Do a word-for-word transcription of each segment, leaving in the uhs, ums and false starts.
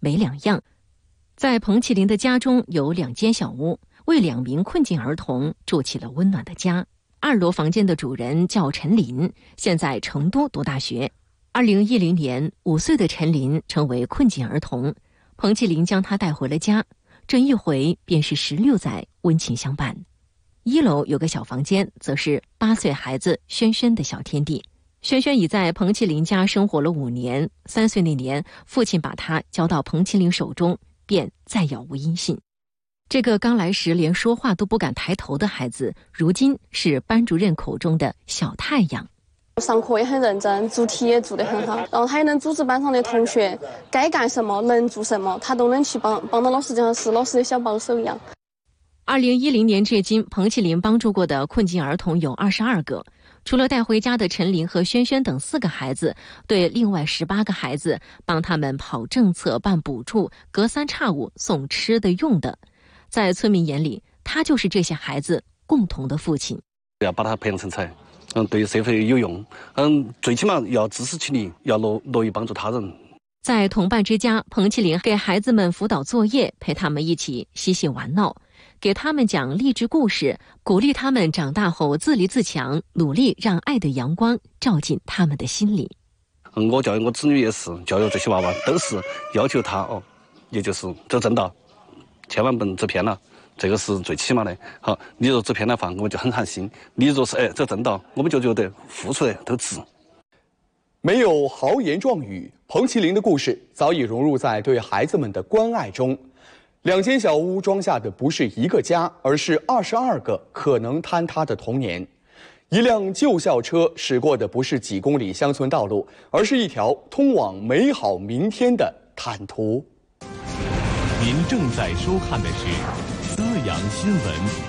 没两样。在彭麒麟的家中有两间小屋，为两名困境儿童筑起了温暖的家。二楼房间的主人叫陈林，现在成都读大学。二零一零年，五岁的陈林成为困境儿童，彭麒麟将他带回了家。这一回便是十六载温情相伴。一楼有个小房间，则是八岁孩子轩轩的小天地。轩轩已在彭麒麟家生活了五年，三岁那年，父亲把他交到彭麒麟手中，便再杳无音信。这个刚来时连说话都不敢抬头的孩子，如今是班主任口中的小太阳。 上课也很认真，做题也做得很好，然后他也能组织班上的同学，该干什么能做什么，他都能去帮帮到老师，就像是老师的小帮手一样。 二零一零年至今，彭麒麟帮助过的困境儿童有二十二个，除了带回家的陈林和轩轩等四个孩子，对另外十八个孩子帮他们跑政策、办补助，隔三差五送吃的用的。在村民眼里，他就是这些孩子共同的父亲。 要把他培养成才，嗯，对社会有用，嗯，最起码要自食其力，要乐乐于帮助他人。 在同伴之家，彭麒麟给孩子们辅导作业，陪他们一起嬉戏玩闹，给他们讲励志故事，鼓励他们长大后自立自强，努力让爱的阳光照进他们的心里。 嗯，我教育我子女也是，教育这些娃娃都是要求他哦，也就是走正道，千万不能走偏了，这个是最起码的。好，你若走偏的话，我们就很寒心；你若是哎走正道，我们就觉得付出的都值。 没有豪言壮语，彭麒麟的故事早已融入在对孩子们的关爱中。两间小屋装下的不是一个家，而是二十二个可能坍塌的童年。一辆旧校车驶过的不是几公里乡村道路，而是一条通往美好明天的坦途。 您正在收看的是资阳新闻。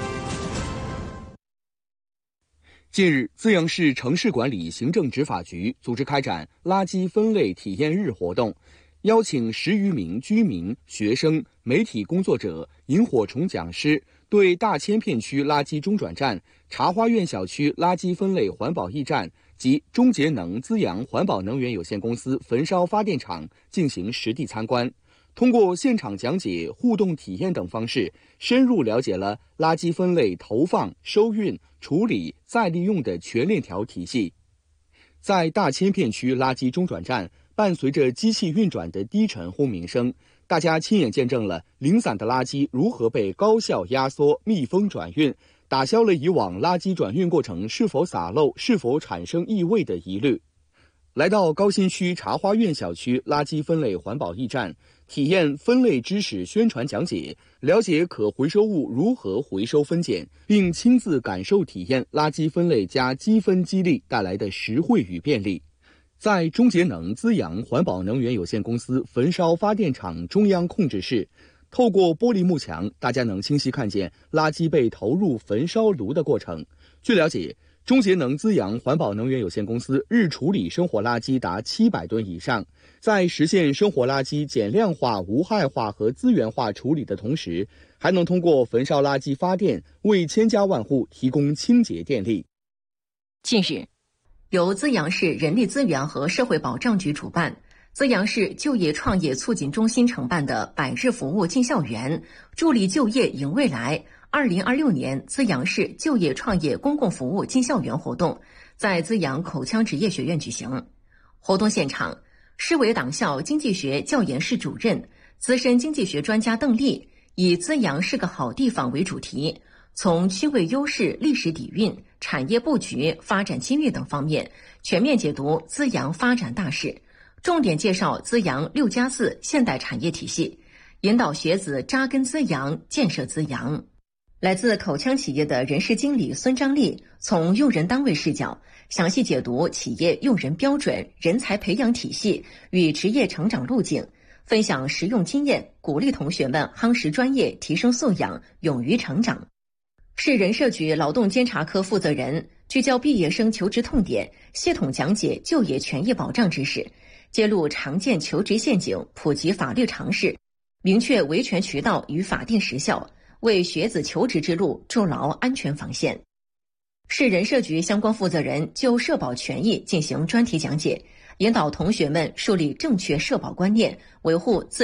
近日，资阳市城市管理行政执法局组织开展垃圾分类体验日活动，邀请十余名居民、学生、媒体工作者、萤火虫讲师，对大千片区垃圾中转站、茶花苑小区垃圾分类环保驿站及中节能资阳环保能源有限公司焚烧发电厂进行实地参观。通过现场讲解、互动体验等方式，深入了解了垃圾分类投放、收运、处理、再利用的全链条体系。在大千片区垃圾中转站，伴随着机器运转的低沉轰鸣声，大家亲眼见证了零散的垃圾如何被高效压缩、密封转运，打消了以往垃圾转运过程是否洒漏、是否产生异味的疑虑。来到高新区茶花苑小区垃圾分类环保驿站，体验分类知识宣传讲解，了解可回收物如何回收分拣，并亲自感受体验垃圾分类加积分激励带来的实惠与便利。在中节能资阳环保能源有限公司焚烧发电厂中央控制室，透过玻璃幕墙，大家能清晰看见垃圾被投入焚烧炉的过程。据了解，中节能资阳环保能源有限公司日处理生活垃圾达七百吨以上，在实现生活垃圾减量化、无害化和资源化处理的同时，还能通过焚烧垃圾发电，为千家万户提供清洁电力。 近日，由资阳市人力资源和社会保障局主办，资阳市就业创业促进中心承办的百日服务进校园，助力就业迎未来二零二六年资阳市就业创业公共服务进校园活动在资阳口腔职业学院举行。活动现场，市委党校经济学教研室主任、资深经济学专家邓丽以资阳是个好地方为主题，从区位优势、历史底蕴、产业布局、发展机遇等方面全面解读资阳发展大势，重点介绍资阳六加四现代产业体系，引导学子扎根资阳、建设资阳。来自口腔企业的人事经理孙张丽从用人单位视角详细解读企业用人标准、人才培养体系与职业成长路径，分享实用经验，鼓励同学们夯实专业、提升素养、勇于成长。市人社局劳动监察科负责人聚焦毕业生求职痛点，系统讲解就业权益保障知识，揭露常见求职陷阱，普及法律常识，明确维权渠道与法定时效，为学子求职之路筑牢安全防线。市人社局相关负责人就社保权益进行专题讲解，引导同学们树立正确社保观念，维护自